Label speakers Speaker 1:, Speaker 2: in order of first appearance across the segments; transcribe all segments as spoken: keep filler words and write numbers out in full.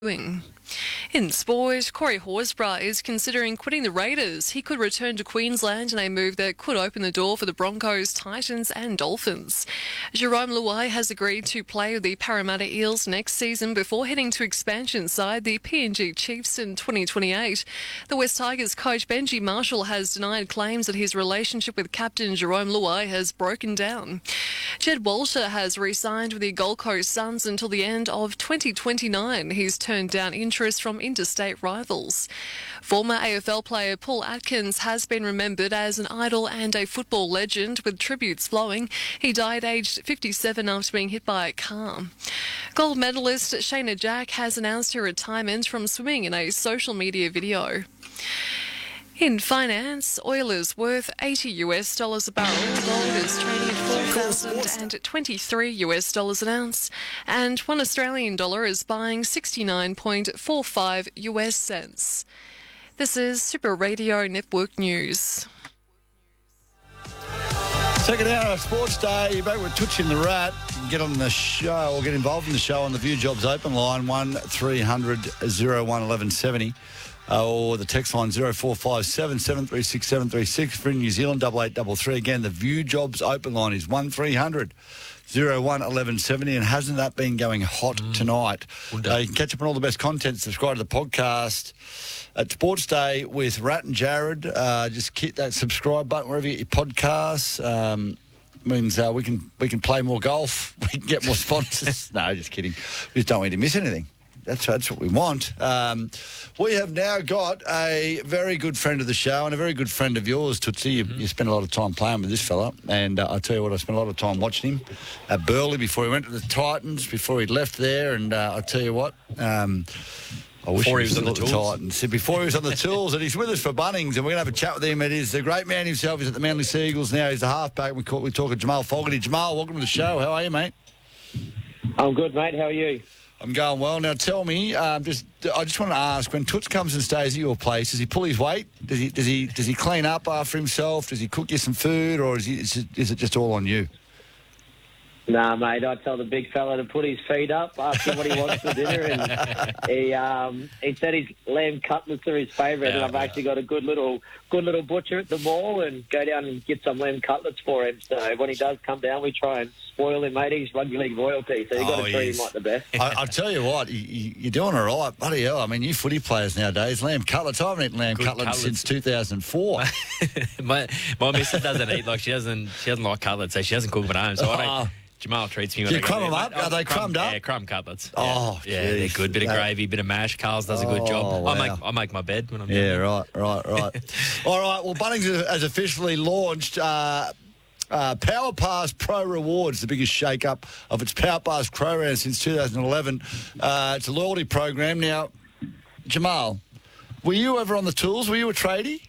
Speaker 1: In sport, Corey Horsburgh is considering quitting the Raiders. He could return to Queensland in a move that could open the door for the Broncos, Titans and Dolphins. Jerome Luai has agreed to play with the Parramatta Eels next season before heading to expansion side the P N G Chiefs in twenty twenty-eight. The West Tigers coach Benji Marshall has denied claims that his relationship with captain Jerome Luai has broken down. Jed Walter has re-signed with the Gold Coast Suns until the end of twenty twenty-nine. He's turned down interest from interstate rivals. Former A F L player Paul Atkins has been remembered as an idol and a football legend, with tributes flowing. He died aged fifty-seven after being hit by a car. Gold medalist Shayna Jack has announced her retirement from swimming in a social media video. In finance, oil is worth eighty US dollars a barrel, gold is trading at four thousand twenty-three US dollars an ounce, and one Australian dollar is buying sixty-nine point four five US cents. This is Super Radio Network News.
Speaker 2: Second hour of Sports Day, you're back with Toots and the Rat. You can get on the show or get involved in the show on the View Jobs open line, one three hundred oh one eleven seventy. Uh, or the text line zero four five seven, seven three six, seven three six. For in New Zealand, double eight double three. Again, the View Jobs open line is one three hundred oh one eleven seventy. And hasn't that been going hot mm. tonight? Uh, you can catch up on all the best content. Subscribe to the podcast at Sports Day with Rat and Jared. Uh, just hit that subscribe button wherever you get your podcasts. Um, means uh, we can we can play more golf. We can get more sponsors. No, just kidding. We just don't want you to miss anything. That's, that's what we want. Um, we have now got a very good friend of the show and a very good friend of yours, Tootsie. You, mm-hmm. you spent a lot of time playing with this fella. And uh, I'll tell you what, I spent a lot of time watching him at Burleigh before he went to the Titans, before he'd left there. And uh, I'll tell you what, um, I wish
Speaker 3: before
Speaker 2: he was,
Speaker 3: he was on the,
Speaker 2: the Titans. Before he was on the tools. And he's with us for Bunnings. And we're going to have a chat with him. It is the great man himself. He's at the Manly Seagulls now. He's the halfback. We call, we talk to Jamal Fogarty. Jamal, welcome to the show. How are you, mate?
Speaker 4: I'm good, mate. How are you?
Speaker 2: I'm going well. Now, tell me, um, just I just want to ask, when Toots comes and stays at your place, does he pull his weight? Does he does he does he clean up after himself? Does he cook you some food, or is he is it, is it just all on you?
Speaker 4: Nah, mate. I tell the big fella to put his feet up, ask him what he wants for dinner, and he um, he said his lamb cutlets are his favourite. Yeah, and I've yeah. actually got a good little good little butcher at the mall, and go down and get some lamb cutlets for him. So when he does come down, we try and spoil him, mate. He's rugby league royalty, so you've got
Speaker 2: oh,
Speaker 4: to treat
Speaker 2: yes.
Speaker 4: him like the best.
Speaker 2: I, I'll tell you what, you, you, you're doing all right. Bloody hell. I mean, you footy players nowadays, lamb cutlets. I haven't eaten lamb cutlets, cutlets since two thousand four.
Speaker 3: my my missus doesn't eat, like, she doesn't she doesn't like cutlets, so she doesn't cook them at home. So I don't. Jamal treats me when
Speaker 2: you
Speaker 3: I go
Speaker 2: crumb
Speaker 3: there.
Speaker 2: them up?
Speaker 3: Mate,
Speaker 2: Are they
Speaker 3: crumb,
Speaker 2: crumbed up?
Speaker 3: Yeah, crumb cutlets.
Speaker 2: Oh,
Speaker 3: yeah, yeah, they're good. Bit of gravy, bit of mash. Carl's does a good
Speaker 2: oh,
Speaker 3: job.
Speaker 2: Wow.
Speaker 3: I make I make my bed when I'm
Speaker 2: yeah,
Speaker 3: down
Speaker 2: right, right, right. All right. Well, Bunnings has officially launched uh, uh, Power Pass Pro Rewards, the biggest shake-up of its Power Pass program since two thousand eleven. Uh, it's a loyalty program. Now, Jamal, were you ever on the tools? Were you a tradie?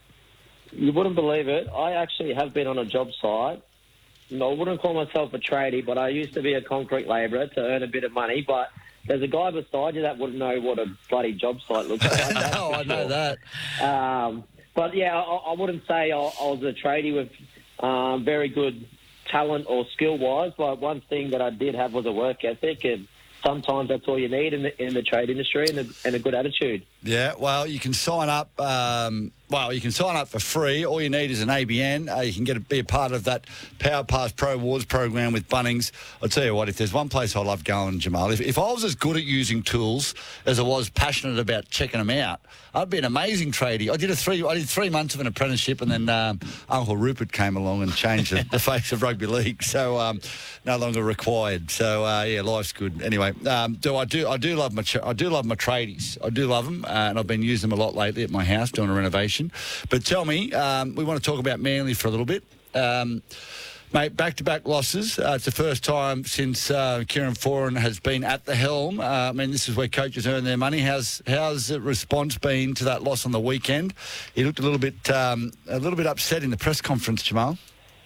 Speaker 4: You wouldn't believe it. I actually have been on a job site. No, I wouldn't call myself a tradie, but I used to be a concrete labourer to earn a bit of money. But there's a guy beside you that wouldn't know what a bloody job site looks like.
Speaker 2: Oh, I know
Speaker 4: sure.
Speaker 2: that.
Speaker 4: Um, but, yeah, I, I wouldn't say I, I was a tradie with um, very good talent or skill-wise, but one thing that I did have was a work ethic, and sometimes that's all you need in the, in the trade industry, and a, and a good attitude.
Speaker 2: Yeah, well, you can sign up. Um, well, you can sign up for free. All you need is an A B N. Uh, you can get a, be a part of that Power Pass Pro Awards program with Bunnings. I'll tell you what, if there's one place I love going, Jamal, if, if I was as good at using tools as I was passionate about checking them out, I'd be an amazing tradie. I did a three. I did three months of an apprenticeship, and then um, Uncle Rupert came along and changed the, the face of rugby league. So um, no longer required. So uh, yeah, life's good. Anyway, um, do I do I do love my I do love my tradies. I do love them, uh, and I've been using them a lot lately at my house doing a renovation. But tell me, um, we want to talk about Manly for a little bit. Um, mate, back-to-back losses. Uh, it's the first time since uh, Kieran Foran has been at the helm. Uh, I mean, this is where coaches earn their money. How's how's the response been to that loss on the weekend? He looked a little bit um, a little bit upset in the press conference, Jamal.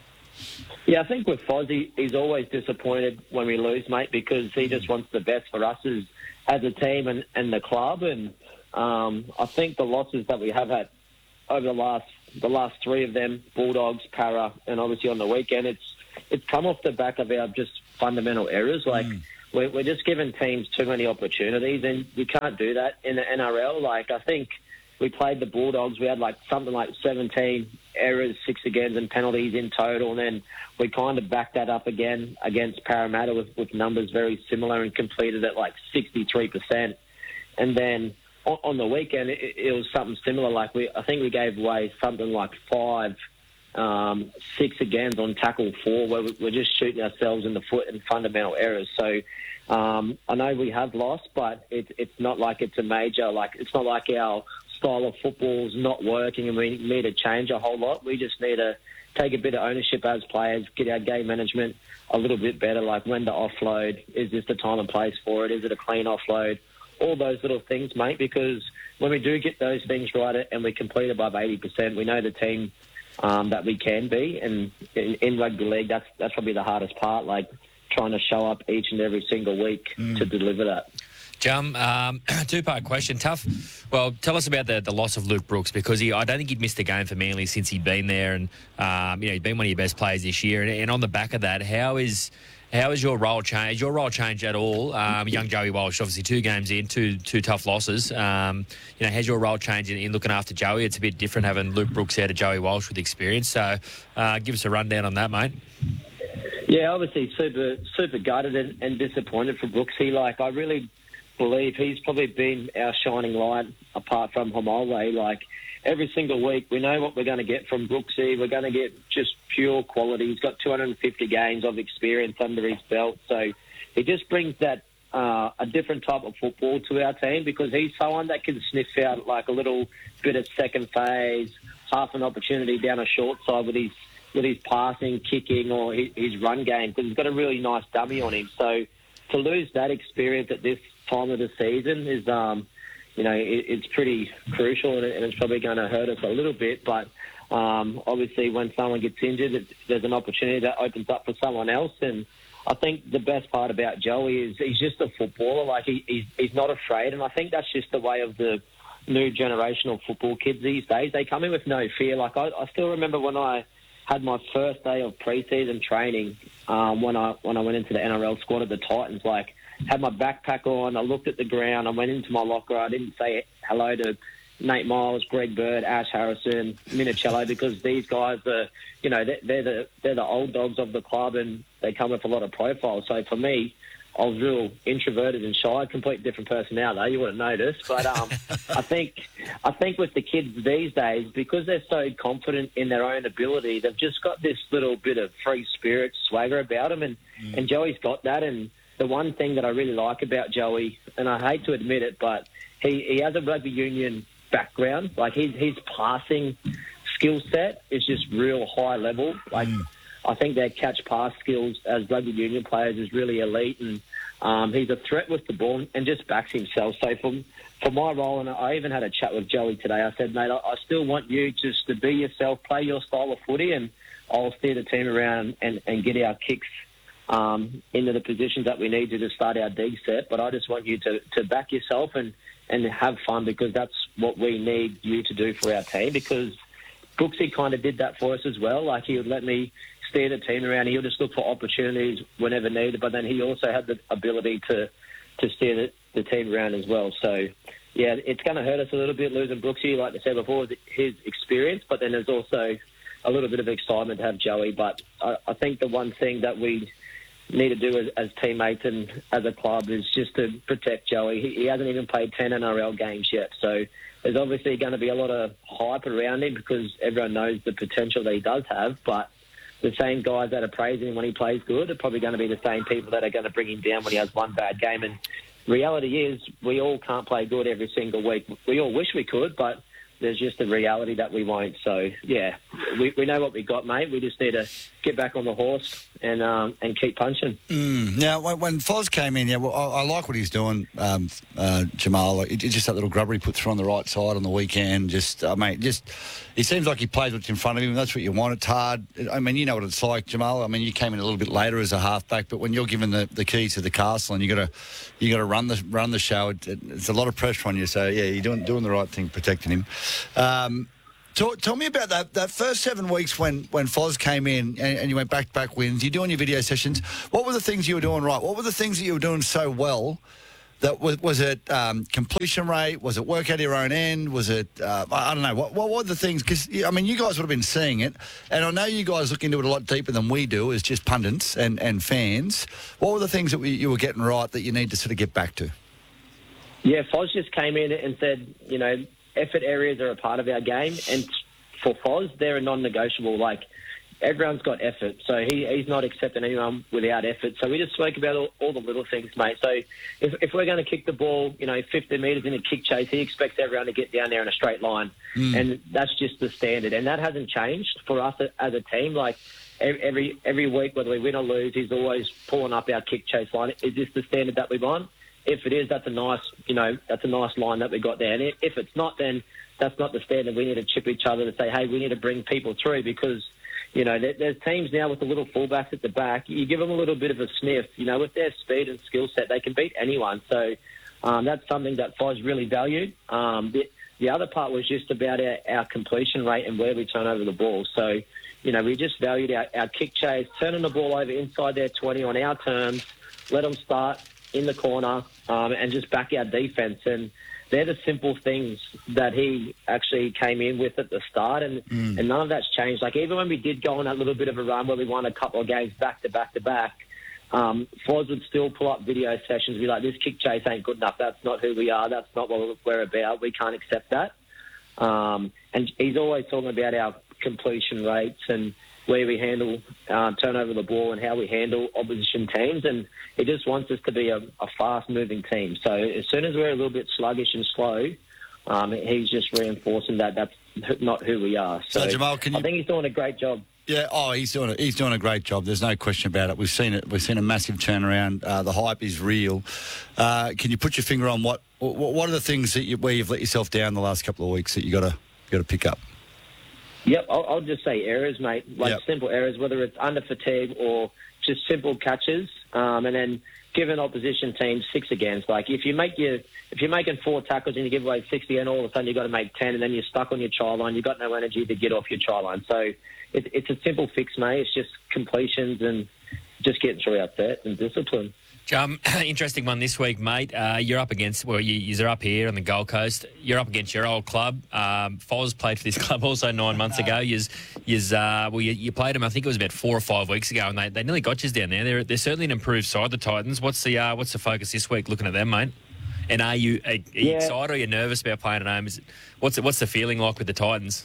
Speaker 4: Yeah, I think with Fozzie, he's always disappointed when we lose, mate, because he just wants the best for us as, as a team and, and the club. And um, I think the losses that we have had over the last the last three of them, Bulldogs, Para, and obviously on the weekend, it's it's come off the back of our just fundamental errors. Like, mm. we're, we're just giving teams too many opportunities, and you can't do that in the N R L. Like, I think we played the Bulldogs. We had like something like seventeen errors, six agains, and penalties in total. And then we kind of backed that up again against Parramatta with, with numbers very similar and completed at like sixty-three percent. And then on, on the weekend, it, it was something similar. Like we, I think we gave away something like five, um, six agains on tackle four, where we're just shooting ourselves in the foot in fundamental errors. So um, I know we have lost, but it's it's not like it's a major. Like it's not like our style of football's not working and we need to change a whole lot. We just need to take a bit of ownership as players, get our game management a little bit better, like when to offload, is this the time and place for it, is it a clean offload, all those little things, mate, because when we do get those things right and we complete above eighty percent, we know the team um, that we can be, and in, in rugby league, that's that's probably the hardest part, like trying to show up each and every single week mm. to deliver that.
Speaker 3: Jum, um, two-part question. Tough. Well, tell us about the, the loss of Luke Brooks, because he, I don't think he'd missed a game for Manly since he'd been there, and um, you know, he's been one of your best players this year. And, and on the back of that, how is how is your role changed? Your role changed at all? Um, young Joey Walsh, obviously two games in, two two tough losses. Um, you know, has your role changed in, in looking after Joey? It's a bit different having Luke Brooks out of Joey Walsh with experience. So, uh, give us a rundown on that, mate.
Speaker 4: Yeah, obviously super super gutted and, and disappointed for Brooksy. Like I really believe he's probably been our shining light apart from Homolwe. Like every single week we know what we're going to get from Brooksy. We're going to get just pure quality. He's got two hundred fifty games of experience under his belt, so he just brings that uh, a different type of football to our team, because he's someone that can sniff out like a little bit of second phase, half an opportunity down a short side with his with his passing, kicking, or his, his run game, because he's got a really nice dummy on him. So to lose that experience at this time of the season is, um, you know, it, it's pretty crucial, and, it, and it's probably going to hurt us a little bit. But um, obviously, when someone gets injured, it, there's an opportunity that opens up for someone else. And I think the best part about Joey is he's just a footballer. Like he, he's, he's not afraid, and I think that's just the way of the new generational football kids these days. They come in with no fear. Like I, I still remember when I had my first day of pre-season training um, when I when I went into the N R L squad at the Titans. Like, had my backpack on, I looked at the ground, I went into my locker, I didn't say hello to Nate Miles, Greg Bird, Ash Harrison, Minicello, because these guys are, you know, they're, they're the they're the old dogs of the club, and they come with a lot of profile. So for me, I was real introverted and shy, complete different personality, though, you wouldn't notice. But um, I think I think with the kids these days, because they're so confident in their own ability, they've just got this little bit of free spirit swagger about them, and, mm. and Joey's got that. And the one thing that I really like about Joey, and I hate to admit it, but he, he has a rugby union background. Like, his, his passing skill set is just real high level. Like, mm. I think their catch-pass skills as rugby union players is really elite, and um, he's a threat with the ball and just backs himself. So from, for my role, and I even had a chat with Joey today, I said, mate, I, I still want you just to be yourself, play your style of footy, and I'll steer the team around and, and get our kicks um, into the positions that we need to to start our dig set. But I just want you to, to back yourself and, and have fun, because that's what we need you to do for our team, because Brooksy kind of did that for us as well. Like, he would let me steer the team around. He'll just look for opportunities whenever needed, but then he also had the ability to, to steer the, the team around as well. So, yeah, it's going to hurt us a little bit losing Brooksy, like I said before, his experience, but then there's also a little bit of excitement to have Joey. But I, I think the one thing that we need to do as, as teammates and as a club is just to protect Joey. He, he hasn't even played ten N R L games yet, so there's obviously going to be a lot of hype around him because everyone knows the potential that he does have, but the same guys that are praising him when he plays good are probably going to be the same people that are going to bring him down when he has one bad game. And reality is, we all can't play good every single week. We all wish we could, but there's just a reality that we won't. So, yeah, we, we know what we got, mate. We just need to get back on the horse and um, and keep punching.
Speaker 2: Mm. Now, when, when Foz came in, yeah, well, I, I like what he's doing, um, uh, Jamal. It, it's just that little grubber he put through on the right side on the weekend. Just, I mean, just he seems like he plays what's in front of him. That's what you want. It's hard. I mean, you know what it's like, Jamal. I mean, you came in a little bit later as a halfback, but when you're given the, the keys to the castle and you got to you got to run the run the show, it, it, it's a lot of pressure on you. So yeah, you're doing doing the right thing, protecting him. Um, Tell, tell me about that that first seven weeks when, when Foz came in and, and you went back-to-back wins. You're doing your video sessions. What were the things you were doing right? What were the things that you were doing so well? That was, was it um, completion rate? Was it work out of your own end? Was it, uh, I don't know, what, what were the things? Because, I mean, you guys would have been seeing it, and I know you guys look into it a lot deeper than we do as just pundits and, and fans. What were the things that we, you were getting right that you need to sort of get back to?
Speaker 4: Yeah, Foz just came in and said, you know, effort areas are a part of our game, and for Foz, they're a non-negotiable. Like, everyone's got effort, so he, he's not accepting anyone without effort. So we just spoke about all, all the little things, mate. So if, if we're going to kick the ball, you know, fifty metres in a kick chase, he expects everyone to get down there in a straight line. Mm. And that's just the standard. And that hasn't changed for us as a team. Like, every every week, whether we win or lose, he's always pulling up our kick chase line. Is this the standard that we want? If it is, that's a nice, you know, that's a nice line that we got there. And if it's not, then that's not the standard. We need to chip each other to say, hey, we need to bring people through, because you know, there's teams now with the little fullbacks at the back. You give them a little bit of a sniff. You know, with their speed and skill set, they can beat anyone. So um, that's something that Foz really valued. Um, the, the other part was just about our, our completion rate and where we turn over the ball. So, you know, we just valued our, our kick chase, turning the ball over inside their twenty on our terms, let them start in the corner, um, and just back our defence. And they're the simple things that he actually came in with at the start, and, mm. and none of that's changed. Like, even when we did go on that little bit of a run where we won a couple of games back to back to back, um, Foz would still pull up video sessions and be like, this kick chase ain't good enough. That's not who we are. That's not what we're about. We can't accept that. Um, and he's always talking about our completion rates and where we handle uh, turnover of the ball and how we handle opposition teams, and he just wants us to be a, a fast-moving team. So as soon as we're a little bit sluggish and slow, um, he's just reinforcing that that's not who we are. So,
Speaker 2: so Jamal, can you...
Speaker 4: I think he's doing a great job.
Speaker 2: Yeah, oh, he's doing a, he's doing a great job. There's no question about it. We've seen it. We've seen a massive turnaround. Uh, the hype is real. Uh, can you put your finger on what what, what are the things that you, where you've let yourself down the last couple of weeks that you got to got to pick up?
Speaker 4: Yep, I'll, I'll just say errors, mate. Like,
Speaker 2: yep.
Speaker 4: simple errors, whether it's under fatigue or just simple catches, um, and then giving opposition teams six against. Like, if you make your if you're making four tackles and you give away sixty, and all of a sudden you've got to make ten, and then you're stuck on your try line, you've got no energy to get off your try line. So it, it's a simple fix, mate. It's just completions and just getting through our set and discipline.
Speaker 3: Um, interesting one this week, mate. Uh, you're up against, well, you, you're up here on the Gold Coast. You're up against your old club. Um, Foz played for this club also nine months ago. You's, you's, uh, well, you, you played them, I think it was about four or five weeks ago, and they, they nearly got you down there. They're, they're certainly an improved side, the Titans. What's the uh, what's the focus this week looking at them, mate? And are you, are, are you
Speaker 4: yeah.
Speaker 3: excited or are you nervous about playing at home? Is it, what's, it, what's the feeling like with the Titans?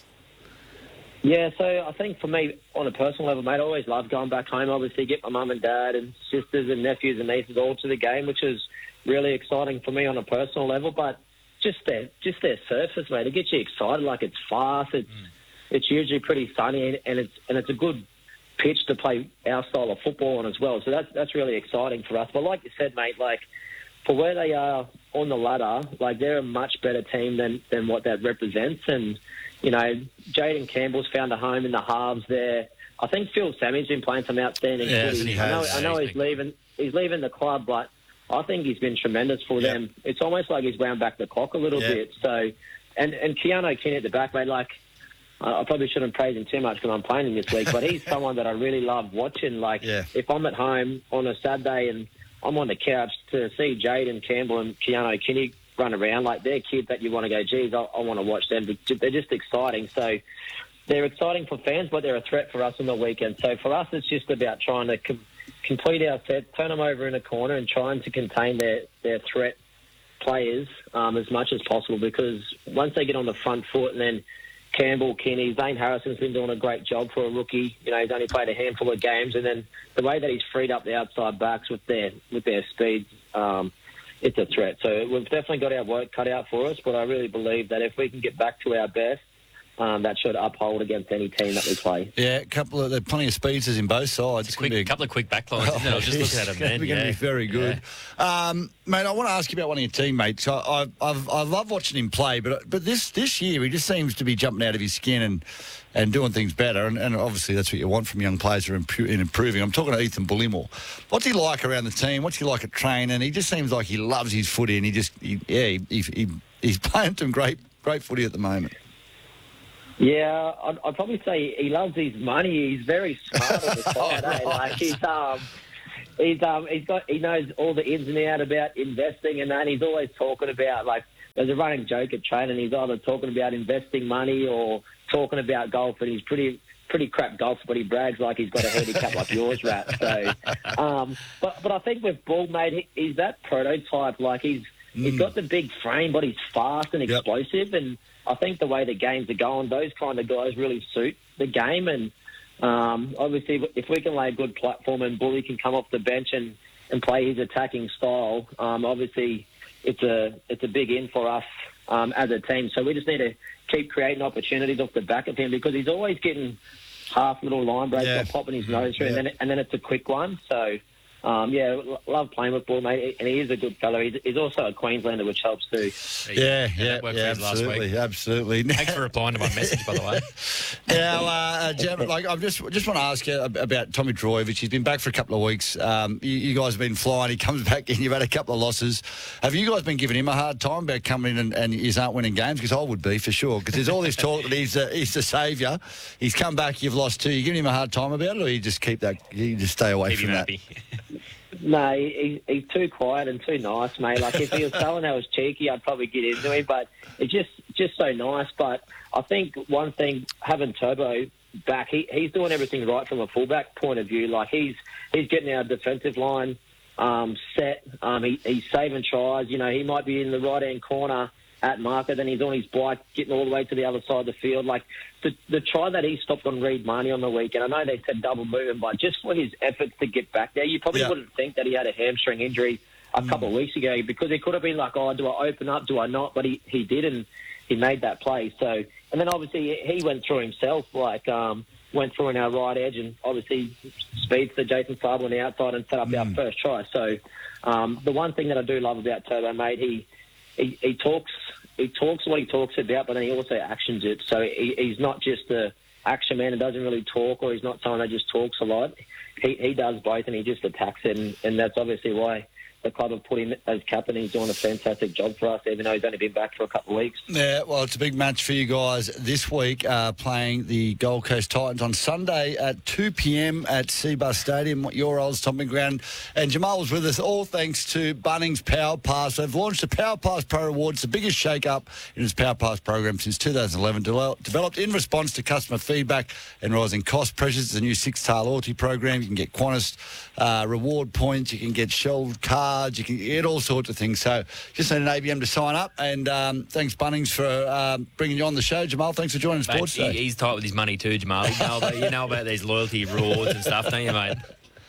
Speaker 4: Yeah, so I think for me, on a personal level, mate, I always love going back home, obviously, get my mum and dad and sisters and nephews and nieces all to the game, which is really exciting for me on a personal level. But just their, just their surface, mate, it gets you excited. Like, it's fast, it's mm. it's usually pretty sunny, and it's and it's a good pitch to play our style of football on as well. So that's that's really exciting for us. But like you said, mate, like, for where they are on the ladder, like, they're a much better team than, than what that represents. And, you know, Jaden Campbell's found a home in the halves there. I think Phil Sammy's been playing some outstanding
Speaker 2: yeah,
Speaker 4: footy.
Speaker 2: he
Speaker 4: I know,
Speaker 2: has.
Speaker 4: I know he's leaving. He's leaving the club, but I think he's been tremendous for
Speaker 2: yeah.
Speaker 4: them. It's almost like he's wound back the clock a little
Speaker 2: yeah.
Speaker 4: bit. So, and and Keanu Kinney at the back, mate. Like, I probably shouldn't praise him too much because I'm playing him this week, but he's someone that I really love watching. Like,
Speaker 2: yeah.
Speaker 4: if I'm at home on a Saturday and I'm on the couch, to see Jaden Campbell and Keanu Kinney run around, like, they're kids that you want to go, geez, I, I want to watch them. They're just exciting. So they're exciting for fans, but they're a threat for us on the weekend. So for us, it's just about trying to com- complete our set, turn them over in a corner and trying to contain their, their threat players um, as much as possible, because once they get on the front foot, and then Campbell, Kinney, Zane Harrison's been doing a great job for a rookie. You know, he's only played a handful of games, and then the way that he's freed up the outside backs with their with their speed, um, it's a threat. So we've definitely got our work cut out for us, but I really believe that if we can get back to our best, um, that should uphold against any team that we play.
Speaker 2: Yeah, a couple of, there are plenty of speedsters in both sides.
Speaker 3: It's quick, a couple of quick backlines, isn't it? I was just looking at them then.
Speaker 2: It's going to
Speaker 3: yeah.
Speaker 2: be very good. Yeah. Um, mate, I want to ask you about one of your teammates. I, I, I've, I love watching him play, but but this this year he just seems to be jumping out of his skin and, and doing things better. And, and obviously that's what you want from young players who are impu- in improving. I'm talking to Ethan Bullymore. What's he like around the team? What's he like at training? He just seems like he loves his footy, and he just, he, yeah, he, he, he, he's playing some great, great footy at the moment.
Speaker 4: Yeah, I'd, I'd probably say he loves his money. He's very smart on the side. eh? Like he's um, he's um, he's got he knows all the ins and outs about investing, and then he's always talking about like there's a running joke at training. He's either talking about investing money or talking about golf, and he's pretty pretty crap golf, but he brags like he's got a handicap like yours, Rat. So, um, but but I think with Bull, mate, he, he's that prototype. Like he's mm. he's got the big frame, but he's fast and explosive, yep. and I think the way the games are going, those kind of guys really suit the game. And um, obviously, if we can lay a good platform and Bully can come off the bench and, and play his attacking style, um, obviously it's a it's a big in for us um, as a team. So we just need to keep creating opportunities off the back of him because he's always getting half little line breaks yeah. or popping his nose through, yeah. and then and then it's a quick one. So. Um, yeah, love playing with Bull, mate, and he is a good fellow. He's, he's also a Queenslander, which helps too.
Speaker 2: Yeah, yeah, yeah, yeah absolutely, absolutely.
Speaker 3: Thanks for replying to my message, by the way.
Speaker 2: Now, uh, Jam, like, I just just want to ask you about Tommy Drojovic. He's been back for a couple of weeks. Um, you, you guys have been flying. He comes back in. You've had a couple of losses. Have you guys been giving him a hard time about coming in and, and he's aren't winning games? Because I would be for sure. Because there's all this talk that he's uh, he's the saviour. He's come back. You've lost two. You giving him a hard time about it, or you just keep that? You just stay away
Speaker 3: Keep
Speaker 2: from
Speaker 3: him
Speaker 2: that.
Speaker 3: Happy.
Speaker 4: No, he, he's too quiet and too nice, mate. Like, if he was someone that was cheeky, I'd probably get into him, but it's just just so nice. But I think one thing, having Turbo back, he, he's doing everything right from a fullback point of view. Like, he's he's getting our defensive line um, set. Um, he, he's saving tries. You know, he might be in the right-hand corner at marker, then he's on his bike getting all the way to the other side of the field. Like, the, the try that he stopped on Reed Marnie on the weekend, I know they said double movement, but just for his efforts to get back there, you probably yeah. wouldn't think that he had a hamstring injury a mm. couple of weeks ago, because he could have been like, oh, do I open up, do I not? But he, he did, and he made that play. So, and then obviously he went through himself, like um, went through in our right edge and obviously speeds to Jason Sable on the outside and set up mm. our first try. So um, the one thing that I do love about Turbo, mate, he He, he talks he talks what he talks about, but then he also actions it. So he, he's not just a action man and doesn't really talk, or he's not someone that just talks a lot. He he does both, and he just attacks it, and, and that's obviously why the club have put him as captain. He's doing a fantastic job for us, even though he's only been back for a couple of weeks.
Speaker 2: Yeah, well, it's a big match for you guys this week, uh, playing the Gold Coast Titans on Sunday at two p.m. at Seabus Stadium, your old stomping ground. And Jamal was with us, all thanks to Bunnings Power Pass. They've launched the Power Pass Pro Awards, the biggest shake-up in its Power Pass program since two thousand eleven, de- developed in response to customer feedback and rising cost pressures. It's a new six-star loyalty program. You can get Qantas uh, reward points, you can get Shell cards, you can get all sorts of things. So just need an A B M to sign up. And um, thanks, Bunnings, for um, bringing you on the show. Jamal, thanks for joining
Speaker 3: mate,
Speaker 2: Sports Day.
Speaker 3: He, he's tight with his money too, Jamal. You know, about, you know about these loyalty rewards and stuff, don't you, mate?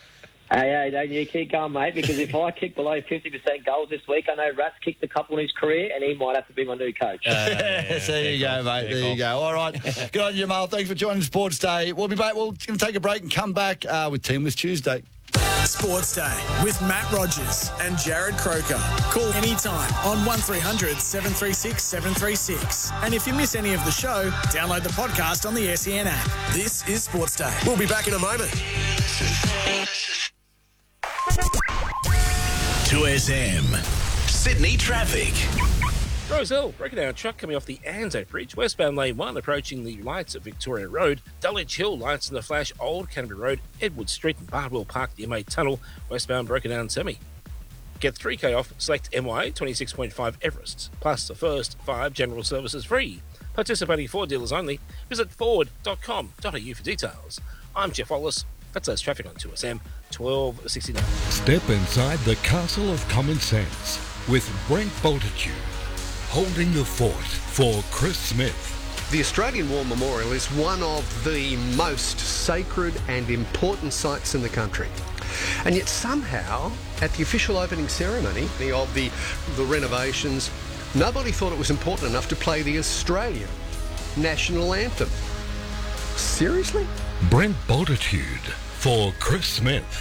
Speaker 4: Hey, hey, don't you keep going, mate, because if I kick below fifty percent goals this week, I know Rat's kicked a couple in his career, and he might have to be my new coach.
Speaker 2: Uh, yeah, there you go, mate. There you go. All right. Good on you, Jamal. Thanks for joining Sports Day. We'll be back. We're going to take a break and come back uh, with Team List Tuesday.
Speaker 5: Sports Day with Matt Rogers and Jared Croker. Call anytime on one three hundred seven three six seven three six. And if you miss any of the show, download the podcast on the S E N app. This is Sports Day. We'll be back in a moment. two S M. Sydney traffic.
Speaker 6: Roselle, breaking down truck coming off the Anzac Bridge, westbound lane one, approaching the lights at Victoria Road, Dulwich Hill, lights in the flash, Old Canterbury Road, Edward Street and Bardwell Park, the M eight Tunnel, westbound broken down semi. Get three K off, select M Y A twenty-six point five Everest, plus the first five general services free. Participating Ford dealers only. Visit ford dot com dot a u for details. I'm Jeff Wallace. That's less traffic on two S M twelve sixty-nine.
Speaker 7: Step inside the castle of common sense with Brent Bultitude. Holding the fort for Chris Smith.
Speaker 8: The Australian War Memorial is one of the most sacred and important sites in the country. And yet somehow, at the official opening ceremony of the, the renovations, nobody thought it was important enough to play the Australian national anthem. Seriously?
Speaker 7: Brent Bultitude for Chris Smith.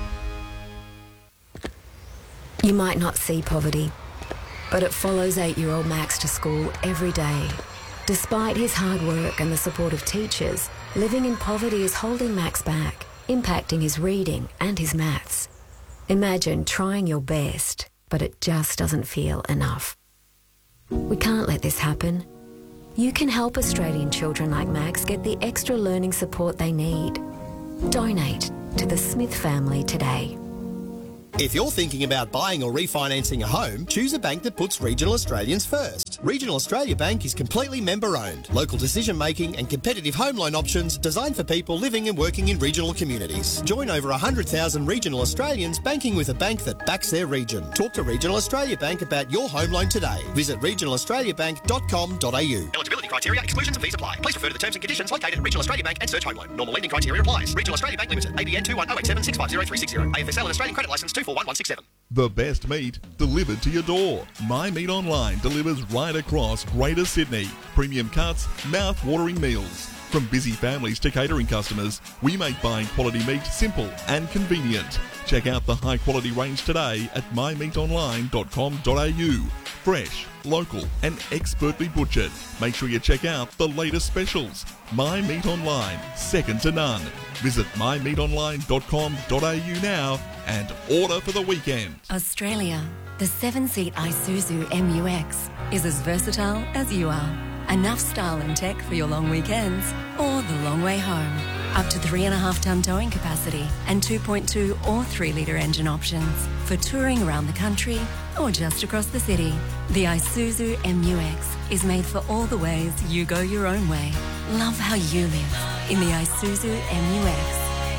Speaker 9: You might not see poverty, but it follows eight-year-old Max to school every day. Despite his hard work and the support of teachers, living in poverty is holding Max back, impacting his reading and his maths. Imagine trying your best, but it just doesn't feel enough. We can't let this happen. you can help Australian children like Max get the extra learning support they need. Donate to the Smith family today.
Speaker 10: If you're thinking about buying or refinancing a home, choose a bank that puts regional Australians first. Regional Australia Bank is completely member-owned. Local decision-making and competitive home loan options designed for people living and working in regional communities. Join over one hundred thousand regional Australians banking with a bank that backs their region. Talk to Regional Australia Bank about your home loan today. Visit regional australia bank dot com dot a u.
Speaker 11: Eligibility criteria, exclusions and fees apply. Please refer to the terms and conditions located at Regional Australia Bank and search home loan. Normal lending criteria applies. Regional Australia Bank Limited. A B N two one zero eight seven six five zero three six zero. A F S L and Australian Credit Licence two four one one six seven.
Speaker 12: The best meat delivered to your door. My Meat Online delivers right across Greater Sydney. Premium cuts, mouth-watering meals. From busy families to catering customers, we make buying quality meat simple and convenient. Check out the high-quality range today at my meat online dot com dot a u. Fresh, local and expertly butchered. Make sure you check out the latest specials. My Meat Online, second to none. Visit my meat online dot com dot a u now and order for the weekend.
Speaker 13: Australia, the seven-seat Isuzu M U X is as versatile as you are. Enough style and tech for your long weekends or the long way home. Up to three and a half tonne towing capacity and two point two or three litre engine options for touring around the country or just across the city. The Isuzu M U X is made for all the ways you go your own way. Love how you live in the Isuzu M U X.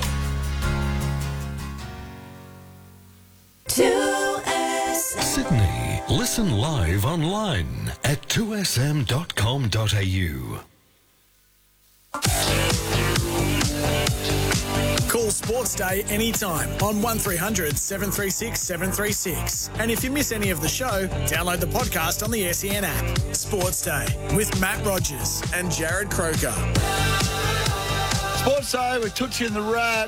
Speaker 7: two S M. Sydney. Listen live online at two s m dot com dot a u.
Speaker 5: Call Sports Day anytime on one three hundred seven three six seven three six. And if you miss any of the show, download the podcast on the S E N app. Sports Day with Matt Rogers and Jared Croker.
Speaker 2: Sports Day with Tootsie and the Rat.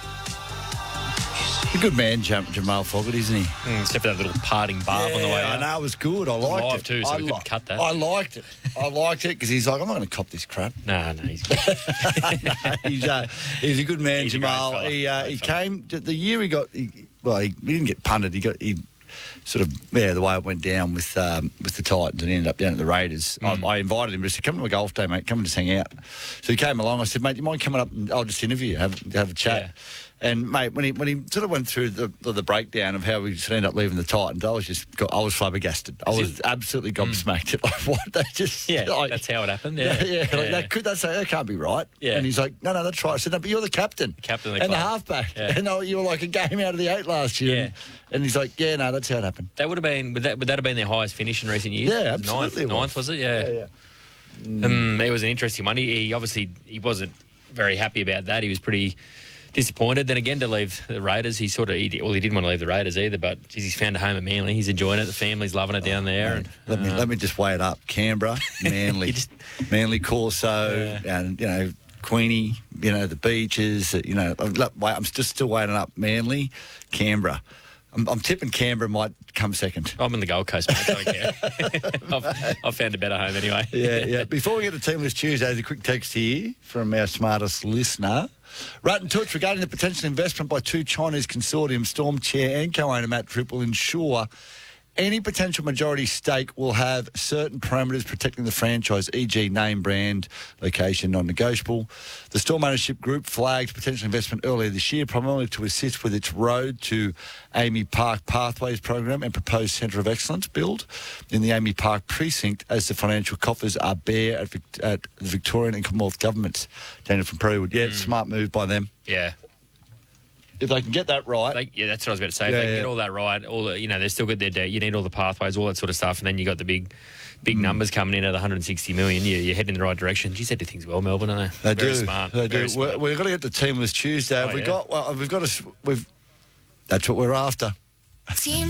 Speaker 2: A good man, Jam- Jamal Fogarty, isn't he?
Speaker 3: Mm, except for that little parting barb
Speaker 2: yeah,
Speaker 3: on the way
Speaker 2: I
Speaker 3: out.
Speaker 2: know, it was good. I liked
Speaker 3: live
Speaker 2: it.
Speaker 3: too, so
Speaker 2: I
Speaker 3: we
Speaker 2: li-
Speaker 3: couldn't cut that.
Speaker 2: I liked it. I liked it because he's like, I'm not going to cop this crap.
Speaker 3: No, no, he's good.
Speaker 2: he's, uh, he's a good man,
Speaker 3: He's a
Speaker 2: Jamal.
Speaker 3: great fella.
Speaker 2: He uh,
Speaker 3: Great
Speaker 2: he
Speaker 3: fella.
Speaker 2: came the year he got. He, well, he, he didn't get punted. He got he sort of yeah the way it went down with um, with the Titans and he ended up down at the Raiders.
Speaker 3: Mm.
Speaker 2: I, I invited him. I said, "Come to my golf day, mate. Come and just hang out." So he came along. I said, "Mate, do you mind coming up and I'll just interview you, have have a chat."
Speaker 3: Yeah.
Speaker 2: And mate, when he when he sort of went through the the, the breakdown of how we just ended up leaving the Titans, I was just I was flabbergasted. I was absolutely gobsmacked. Mm. Like, what they just
Speaker 3: Yeah,
Speaker 2: like,
Speaker 3: that's how it happened. Yeah,
Speaker 2: yeah, yeah, like that could that's that can't be right.
Speaker 3: Yeah.
Speaker 2: And he's like, no, no, that's right. I said, no, but you're the captain,
Speaker 3: captain of the
Speaker 2: and the
Speaker 3: club.
Speaker 2: halfback,
Speaker 3: Yeah.
Speaker 2: and oh, you were like a game out of the eight last year.
Speaker 3: Yeah.
Speaker 2: And, and he's like, yeah, no, that's how it happened.
Speaker 3: That would have been would that would that have been their highest finish in recent years?
Speaker 2: Yeah,
Speaker 3: It was
Speaker 2: absolutely it
Speaker 3: Ninth,
Speaker 2: was.
Speaker 3: ninth was it? Yeah.
Speaker 2: Yeah, yeah.
Speaker 3: Um, it was an interesting one. He, he obviously he wasn't very happy about that. He was pretty disappointed. Then again, to leave the Raiders, he sort of he, well, he didn't want to leave the Raiders either. But geez, he's found a home at Manly. He's enjoying it. The family's loving it down there.
Speaker 2: Mate,
Speaker 3: And,
Speaker 2: let me
Speaker 3: uh,
Speaker 2: let me just weigh it up. Canberra, Manly,
Speaker 3: just-
Speaker 2: Manly, Corso, and you know Queenie. You know the beaches. You know, I'm, look, wait, I'm just still waiting up. Manly, Canberra. I'm, I'm tipping Canberra might come second.
Speaker 3: I'm in the Gold Coast, mate. I don't care. I've, I've found a better home anyway.
Speaker 2: Yeah, yeah. Before we get to Team List Tuesday, there's a quick text here from our smartest listener. Rat and Toots, regarding the potential investment by two Chinese consortium, Storm Chair and co-owner Matt Tripp will ensure any potential majority stake will have certain parameters protecting the franchise, for example name, brand, location, non-negotiable. The Storm ownership group flagged potential investment earlier this year, primarily to assist with its Road to Amy Park Pathways program and proposed Centre of Excellence build in the Amy Park precinct, as the financial coffers are bare at, Vic- at the Victorian and Commonwealth governments. Daniel from Prewood. Yeah, smart move by them.
Speaker 3: Yeah.
Speaker 2: If they can get that right.
Speaker 3: They, yeah, that's what I was about to say.
Speaker 2: Yeah,
Speaker 3: if they can
Speaker 2: yeah.
Speaker 3: get all that right, all the, you know, they're still good there. You need all the pathways, all that sort of stuff, and then you got the big, big numbers coming in at one hundred sixty million. You, you're heading in the right direction. Geez, they do things well, Melbourne, don't they?
Speaker 2: They
Speaker 3: Very
Speaker 2: do.
Speaker 3: smart.
Speaker 2: They
Speaker 3: Very
Speaker 2: do.
Speaker 3: smart.
Speaker 2: We're, we've got to get the Team List Tuesday. Have
Speaker 3: Oh,
Speaker 2: we
Speaker 3: yeah.
Speaker 2: got? Well, we've got to. We've. That's what we're after.
Speaker 14: Team